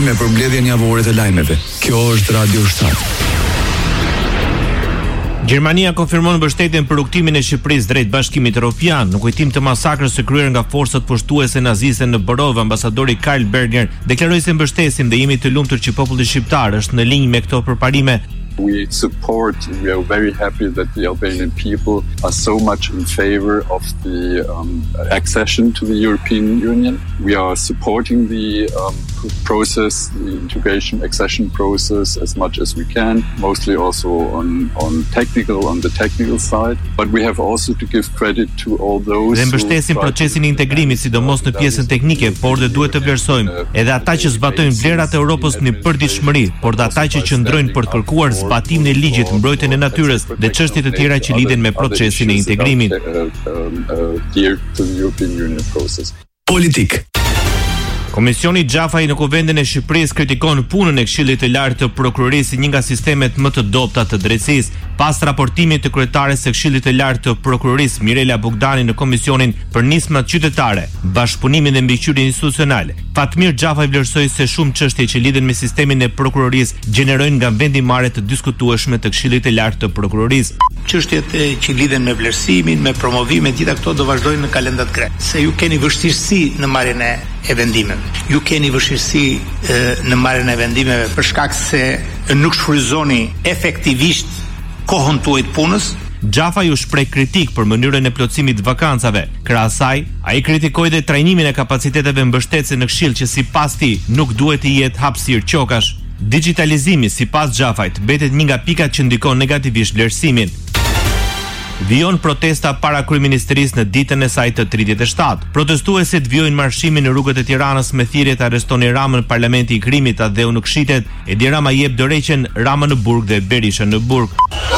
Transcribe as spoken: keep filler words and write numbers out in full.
me për mbledhjen javore të lajmeve. Kjo është Radio shtat. Gjermania konfirmon mbështetjen për rukëtimin e Shqipërisë drejt Bashkimit Evropian, në kujtim të masakrës së kryer nga forcat pushtuese naziste në Borov. Ambasadori Karl Berger deklaroi se mbështesim dhe jemi të lumtur që populli shqiptar është në linjë me këto përparime. We support, we are very happy that the Albanian people are so much in favor of the um, accession to the European Union. We are supporting the um, process, the integration accession process as much as we can, mostly also on, on technical, on the technical side. But we have also to give credit to all those Dhe mbështesim procesin e integrimit, sidomos në pjesën teknike, por dhe duhet të vlerësojmë edhe ata që zbatojnë vlerat e Europës në përditshmëri, por dhe ata që qëndrojnë për të kërkuar zbatimin e ligjit, mbrojtjen e natyrës dhe çështje të tjera që lidhen me procesin e integrimit. Politik. Komisioni Xhafaj në Kuvendin e Shqipërisë kritikon punën e Këshillit të Lartë të Prokurorisë, një nga sistemet më të dobta të drejtësisë. Pas raportimit të kryetares së Këshillit të Lartë të Prokurorisë, Mirela Bogdani, në Komisionin për Nismat Qytetare, Bashkëpunimin dhe Mbikëqyrjen Institucionale, Fatmir Xhafaj vlerësoi se shumë çështje që lidhen me sistemin e prokurorisë gjenerojnë nga vendimarrje të diskutueshme të Këshillit të Lartë të Prokurorisë. Çështjet që lidhen me vlerësimin, me promovimin, gjitha këto do vazhdojnë në kalendat gre. Se ju keni vështirësi në marrjen e e vendimeve. Ju keni vështirësi e, në marrjen e vendimeve për shkak se nuk shfrytëzoni efektivisht kohën tuaj të punës. Xhafaj u shpreh kritik për mënyrën e plotësimit të vakancave. Krahas saj, ai kritikoi dhe trajnimin e kapaciteteve mbështetëse në Këshill që sipas tij nuk duhet të jetë hapësirë qokash. Digitalizimi, sipas Xhafajt, mbetet një nga pikat që ndikon negativisht vlerësimin. Vijon protesta para kryeministrisë në ditën e saj të tridhjetë e shtatë. Protestuesit vijojnë marshimin në rrugët e Tiranës me thirrje të arrestoni Ramën, parlamenti i krimit, Adheu në Kshitet, Edi Rama jep dorëheqjen, Rama në burg dhe Berisha në burg.